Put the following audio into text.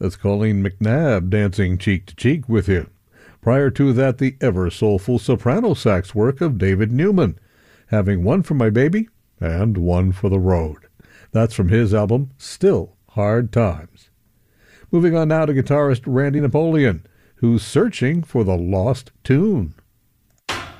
That's Colleen McNabb dancing cheek to cheek with you. Prior to that, the ever-soulful soprano sax work of David Newman, having One for My Baby and One for the Road. That's from his album, Still Hard Times. Moving on now to guitarist Randy Napoleon, who's searching for the lost tune.